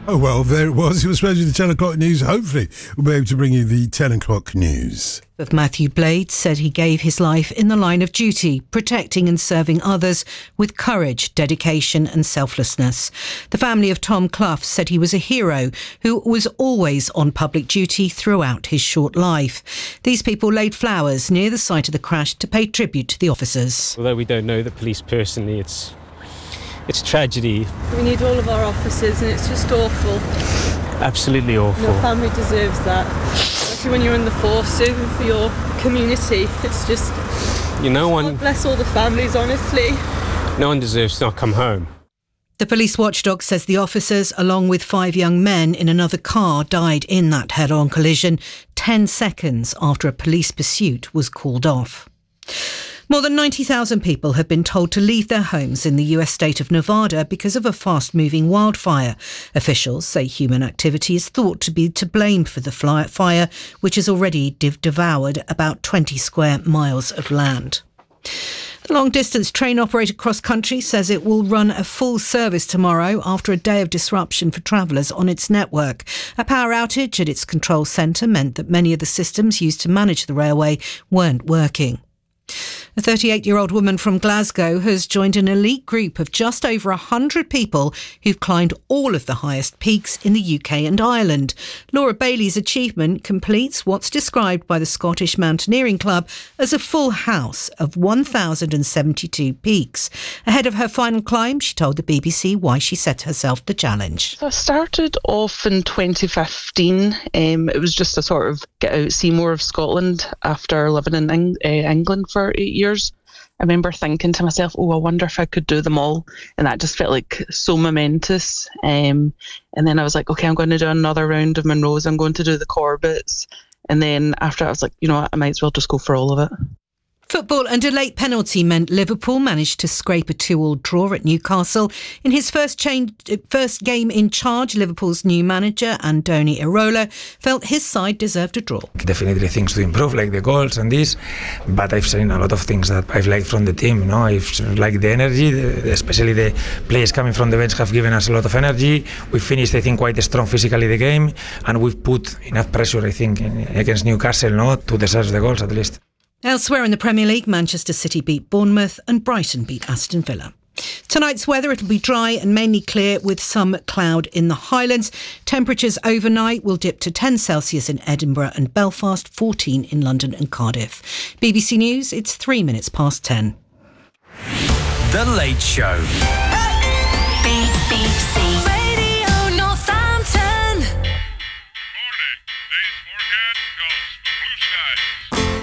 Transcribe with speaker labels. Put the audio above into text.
Speaker 1: Oh, well, there it was. It was supposed to be the 10 o'clock news. Hopefully, we'll be able to bring you the 10 o'clock news.
Speaker 2: But Matthew Blades said he gave his life in the line of duty, protecting and serving others with courage, dedication and selflessness. The family of Tom Clough said he was a hero who was always on public duty throughout his short life. These people laid flowers near the site of the crash to pay tribute to the officers.
Speaker 3: Although we don't know the police personally, it's tragedy.
Speaker 4: We need all of our officers and it's just awful.
Speaker 3: Absolutely awful.
Speaker 4: Your family deserves that. Especially when you're in the force, serving for your community. It's just... God bless all the families, honestly.
Speaker 3: No one deserves to not come home.
Speaker 2: The police watchdog says the officers, along with 5 young men in another car, died in that head-on collision 10 seconds after a police pursuit was called off. More than 90,000 people have been told to leave their homes in the US state of Nevada because of a fast-moving wildfire. Officials say human activity is thought to be to blame for the fire, which has already devoured about 20 square miles of land. The long-distance train operator Cross Country says it will run a full service tomorrow after a day of disruption for travellers on its network. A power outage at its control centre meant that many of the systems used to manage the railway weren't working. A 38-year-old woman from Glasgow has joined an elite group of just over 100 people who've climbed all of the highest peaks in the UK and Ireland. Laura Bailey's achievement completes what's described by the Scottish Mountaineering Club as a full house of 1,072 peaks. Ahead of her final climb, she told the BBC why she set herself the challenge.
Speaker 5: I started off in 2015. It was just to sort of get out, see more of Scotland after living in England for 8 years. I remember thinking to myself, I wonder if I could do them all. And that just felt like so momentous. And then I was like, okay, I'm going to do another round of Munros. I'm going to do the Corbetts. And then after I was like, you know what, I might as well just go for all of it.
Speaker 2: Football and a late penalty meant Liverpool managed to scrape a 2-2 draw at Newcastle. In his first game in charge, Liverpool's new manager, Andoni Iraola, felt his side deserved a draw.
Speaker 6: Definitely things to improve, like the goals and this, but I've seen a lot of things that I've liked from the team. I've liked the energy, especially the players coming from the bench have given us a lot of energy. We finished, I think, quite strong physically the game, and we've put enough pressure, I think, against Newcastle, to deserve the goals at least.
Speaker 2: Elsewhere in the Premier League, Manchester City beat Bournemouth and Brighton beat Aston Villa. Tonight's weather, it'll be dry and mainly clear with some cloud in the Highlands. Temperatures overnight will dip to 10 Celsius in Edinburgh and Belfast, 14 in London and Cardiff. BBC News, it's 3 minutes past 10.
Speaker 7: The Late Show. BBC Radio Northampton.
Speaker 8: Morning. Today's forecast calls for blue skies.